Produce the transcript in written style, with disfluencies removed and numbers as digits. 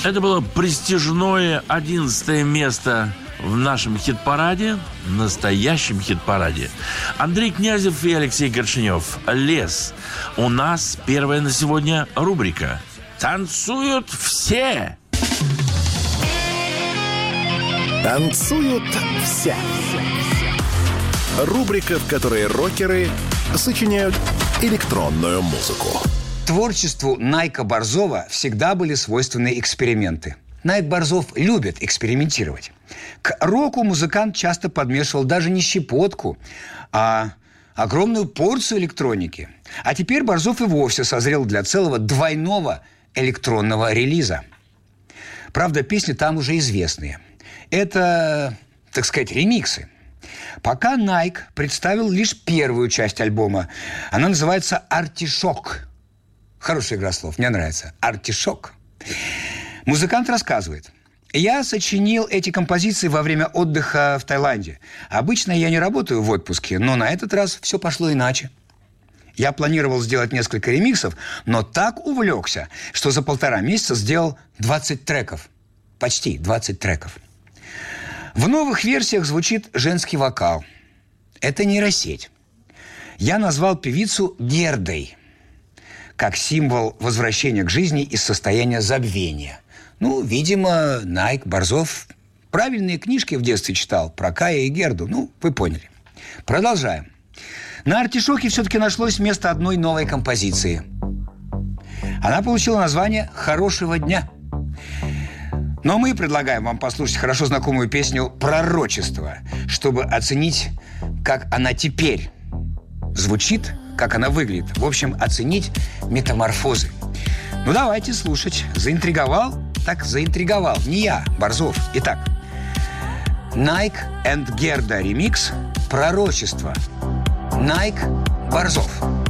Это было престижное 11 место в нашем хит-параде, настоящем хит-параде. Андрей Князев и Алексей Горшенев. «Лес». У нас первая на сегодня рубрика «Танцуют все». Танцуют все. Рубрика, в которой рокеры сочиняют электронную музыку. Творчеству Найка Борзова всегда были свойственны эксперименты. Найк Борзов любит экспериментировать. К року музыкант часто подмешивал даже не щепотку, а огромную порцию электроники. А теперь Борзов и вовсе созрел для целого двойного электронного релиза. Правда, песни там уже известные. Это, так сказать, ремиксы. Пока Найк представил лишь первую часть альбома. Она называется «Артишок». Хорошая игра слов, мне нравится. «Артишок». Музыкант рассказывает. Я сочинил эти композиции во время отдыха в Таиланде. Обычно я не работаю в отпуске, но на этот раз все пошло иначе. Я планировал сделать несколько ремиксов, но так увлекся, что за 1,5 месяца сделал 20 треков. Почти 20 треков. В новых версиях звучит женский вокал. Это нейросеть. Я назвал певицу Гердой, как символ возвращения к жизни из состояния забвения. Ну, видимо, Найк Борзов правильные книжки в детстве читал про Кая и Герду. Ну, вы поняли. Продолжаем. На «Артишоке» все-таки нашлось место одной новой композиции. Она получила название «Хорошего дня». Но мы предлагаем вам послушать хорошо знакомую песню «Пророчество», чтобы оценить, как она теперь звучит, как она выглядит. В общем, оценить метаморфозы. Ну, давайте слушать. Заинтриговал? Так заинтриговал. Не я, Борзов. Итак, Найк and Герда ремикс «Пророчество». Найк Борзов.